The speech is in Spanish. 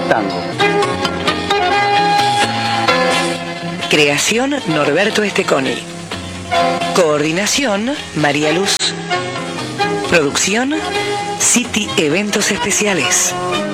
Tango. Creación Norberto Esteconi. Coordinación María Luz. Producción City Eventos Especiales.